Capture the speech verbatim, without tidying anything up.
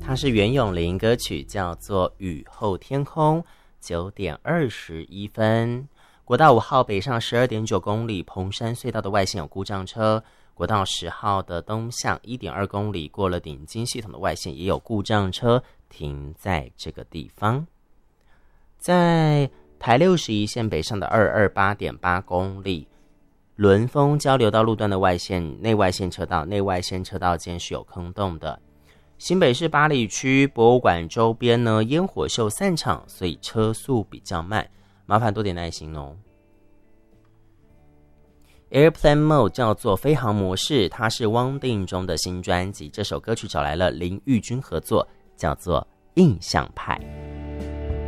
它是袁咏琳歌曲，叫做《雨后天空》，九点二十一分。国道五号北上十二点九公里，彭山隧道的外线有故障车。国道十号的东向一点二公里，过了顶金系统的外线也有故障车停在这个地方。在台六十一线北上的二二八点八公里，伦丰交流道路段的外线内外线车道内外线车道间是有坑洞的。新北市八里区博物馆周边呢，烟火秀散场，所以车速比较慢，麻烦多点耐心哦。Airplane Mode 叫做飞航模式，它是汪定中的新专辑，这首歌曲找来了林玉君合作，叫做印象派。